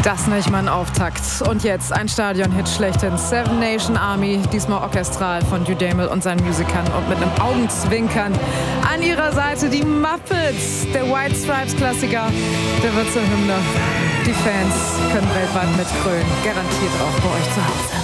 Das nicht mal ein Auftakt. Und jetzt ein Stadion-Hit schlechthin. Seven Nation Army, diesmal orchestral von Udamel und seinen Musikern und mit einem Augenzwinkern. An ihrer Seite die Muppets, der White Stripes-Klassiker. Der wird zur Hymne. Die Fans können weltweit mitkrönen. Garantiert auch bei euch zu Hause.